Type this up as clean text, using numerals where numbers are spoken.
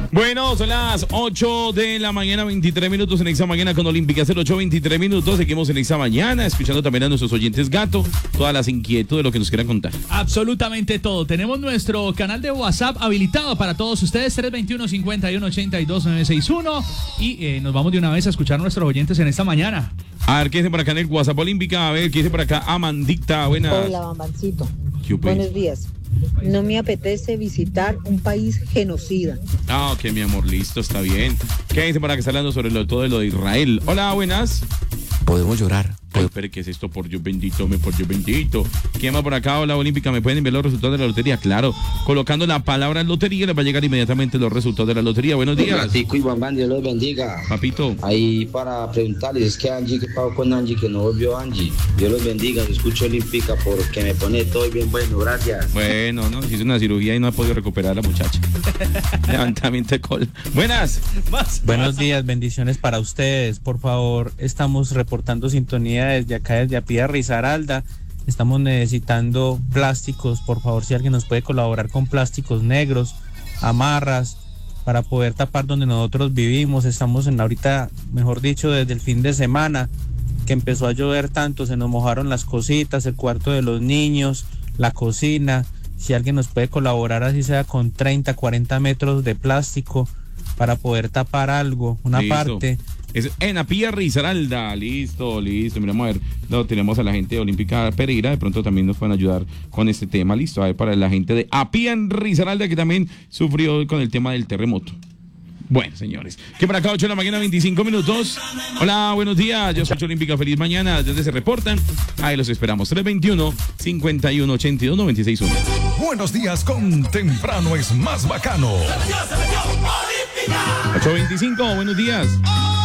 Bueno, son las 8 de la mañana, 23 minutos en Exa Mañana con Olímpica 08, 23 minutos. Seguimos en Exa Mañana, escuchando también a nuestros oyentes gato, todas las inquietudes de lo que nos quieran contar. Absolutamente todo. Tenemos nuestro canal de WhatsApp habilitado para todos ustedes, 321-5182-961. Y nos vamos de una vez a escuchar a nuestros oyentes en esta mañana. A ver, ¿qué dice por acá en el WhatsApp Olímpica? A ver, ¿qué dice por acá? Amandicta, buenas. Hola, Bambancito. Buenos días. No me apetece visitar un país genocida. Ah, ok, mi amor, listo, está bien. ¿Qué dice para que está hablando sobre todo lo de Israel? Hola, buenas. Podemos llorar. Ay, espere, ¿qué es esto? Por Dios bendito, por Dios bendito. ¿Quién va por acá? Hola, Olímpica, ¿me pueden enviar los resultados de la lotería? Claro, colocando la palabra lotería les va a llegar inmediatamente los resultados de la lotería. Buenos días. Francisco y Bambán, Dios los bendiga. Papito. Ahí para preguntarles, es que Angie, ¿qué pasó con Angie? Que no volvió Angie. Dios los bendiga, yo escucho Olímpica porque me pone todo bien bueno, gracias. Bueno, no, hizo una cirugía y no ha podido recuperar a la muchacha. Levantamiento de cola. Buenas. Buenos días, bendiciones para ustedes. Por favor, estamos reportando sintonía desde acá, desde Apía Risaralda. Estamos necesitando plásticos. Por favor, si alguien nos puede colaborar con plásticos negros, amarras, para poder tapar donde nosotros vivimos. Estamos en ahorita, mejor dicho, desde el fin de semana, que empezó a llover tanto, se nos mojaron las cositas, el cuarto de los niños, la cocina. Si alguien nos puede colaborar, así sea con 30, 40 metros de plástico, para poder tapar algo, una parte. Es en Apía Risaralda, listo. Miramos a ver, tenemos a la gente de Olímpica Pereira, de pronto también nos pueden ayudar con este tema, listo. A ver, para la gente de Apía Risaralda, que también sufrió con el tema del terremoto. Bueno, señores, que para acá 8 de la mañana, 25 minutos. Hola, buenos días, yo soy Olímpica, feliz mañana. ¿De dónde se reportan? Ahí los esperamos, 321-5182-961. Buenos días con Temprano es más bacano. 8:25, buenos días.